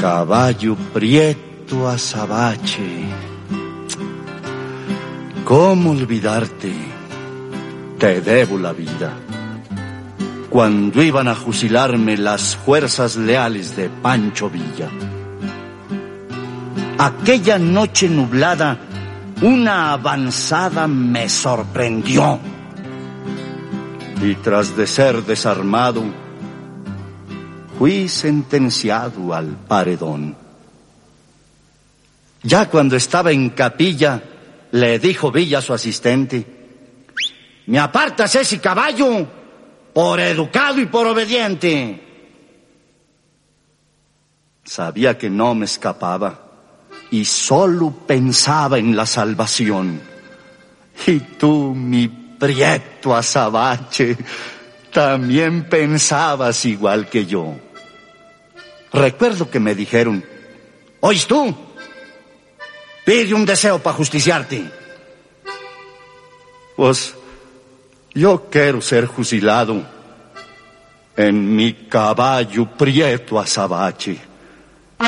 Caballo prieto azabache, ¿cómo olvidarte? Te debo la vida. Cuando iban a fusilarme las fuerzas leales de Pancho Villa. Aquella noche nublada, una avanzada me sorprendió. Y tras de ser desarmado, fui sentenciado al paredón. Ya cuando estaba en capilla, le dijo Villa a su asistente: «Me apartas ese caballo por educado y por obediente». Sabía que no me escapaba y solo pensaba en la salvación. Y tú, mi prieto azabache, también pensabas igual que yo. Recuerdo que me dijeron: «¿Oyes tú? Pide un deseo para justiciarte». Pues yo quiero ser fusilado en mi caballo prieto azabache.